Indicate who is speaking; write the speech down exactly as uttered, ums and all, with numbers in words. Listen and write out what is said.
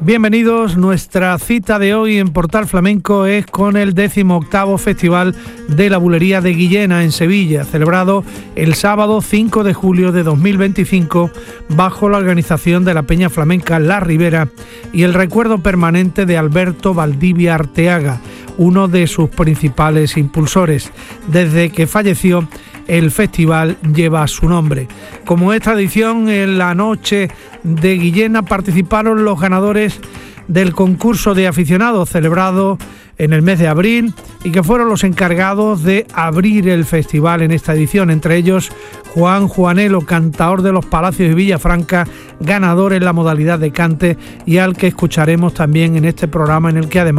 Speaker 1: Bienvenidos, nuestra cita de hoy en Portal Flamenco es con el decimoctavo Festival de la Bulería de Guillena en Sevilla, celebrado el sábado cinco de julio de dos mil veinticinco bajo la organización de la Peña Flamenca La Ribera y el recuerdo permanente de Alberto Valdivia Arteaga, uno de sus principales impulsores. Desde que falleció, el festival lleva su nombre. Como es tradición, en la noche de Guillena participaron los ganadores del concurso de aficionados celebrado en el mes de abril y que fueron los encargados de abrir el festival en esta edición, entre ellos Juan Juanelo, cantaor de los Palacios de Villafranca, ganador en la modalidad de cante y al que escucharemos también en este programa, en el que además